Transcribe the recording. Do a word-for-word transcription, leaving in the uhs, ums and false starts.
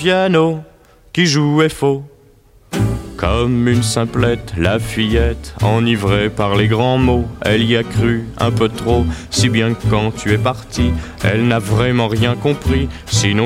piano qui jouait faux. Comme une simplette, la fillette, enivrée par les grands mots, elle y a cru un peu trop, si bien que quand tu es parti, elle n'a vraiment rien compris, sinon